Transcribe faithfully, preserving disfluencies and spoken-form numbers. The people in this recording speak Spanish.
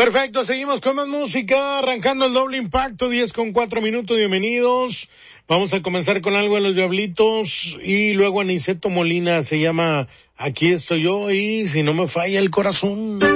Perfecto, seguimos con más música, arrancando el doble impacto, diez con cuatro minutos, bienvenidos. Vamos a comenzar con algo de Los Diablitos y luego Aniceto Molina, se llama Aquí estoy yo y si no me falla el corazón.